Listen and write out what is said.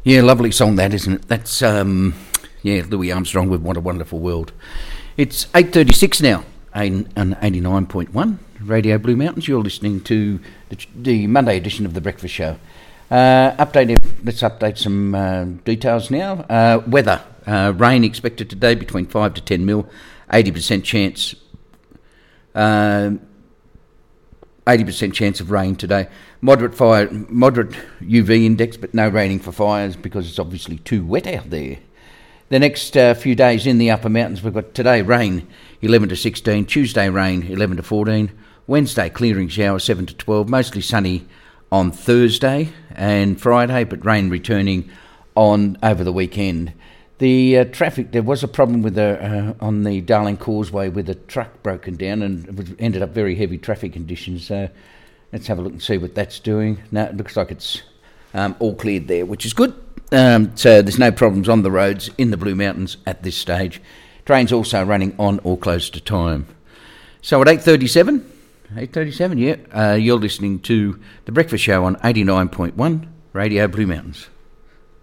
Yeah, lovely song that, isn't it? That's Louis Armstrong with "What a Wonderful World." It's 8:36 now, on 89.1 Radio Blue Mountains. You're listening to the Monday edition of the Breakfast Show. Let's update some details now. Weather, rain expected today between 5 to 10 mil, 80% chance. 80% chance of rain today. Moderate UV index, but no raining for fires because it's obviously too wet out there. The next few days in the upper mountains, we've got today rain 11 to 16, Tuesday rain 11 to 14, Wednesday clearing shower 7 to 12, mostly sunny on Thursday and Friday, but rain returning over the weekend. The traffic, there was a problem with on the Darling Causeway with a truck broken down and it ended up very heavy traffic conditions. So let's have a look and see what that's doing. Now it looks like it's all cleared there, which is good. So there's no problems on the roads in the Blue Mountains at this stage. Trains also running on or close to time. So at 8:37, you're listening to The Breakfast Show on 89.1 Radio Blue Mountains.